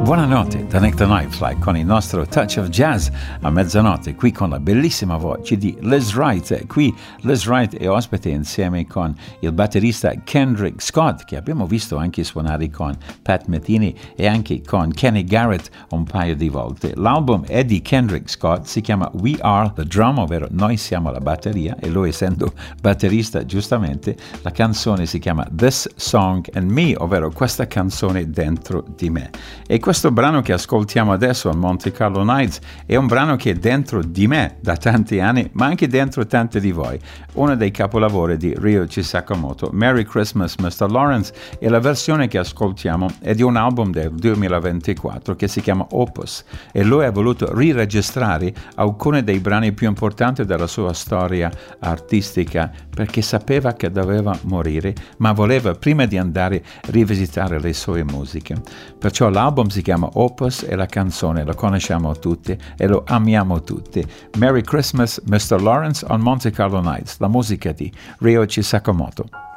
Buonanotte da Nick the Nightfly con il nostro Touch of Jazz a mezzanotte, qui con la bellissima voce di Liz Wright. Qui Liz Wright è ospite insieme con il batterista Kendrick Scott, che abbiamo visto anche suonare con Pat Metheny e anche con Kenny Garrett un paio di volte. L'album è di Kendrick Scott, si chiama We Are the Drum, ovvero Noi siamo la batteria, e lui essendo batterista giustamente, la canzone si chiama This Song and Me, ovvero questa canzone dentro di me. E questo brano che ascoltiamo adesso al Monte Carlo Nights è un brano che è dentro di me da tanti anni, ma anche dentro tanti di voi. Uno dei capolavori di Ryuichi Sakamoto, Merry Christmas Mr. Lawrence, e la versione che ascoltiamo è di un album del 2024 che si chiama Opus, e lui ha voluto riregistrare alcuni dei brani più importanti della sua storia artistica, perché sapeva che doveva morire, ma voleva prima di andare rivisitare le sue musiche. Perciò l'album si chiama Opus e la canzone la conosciamo tutti e lo amiamo tutti. Merry Christmas Mr. Lawrence on Monte Carlo Nights, la musica di Ryuichi Sakamoto.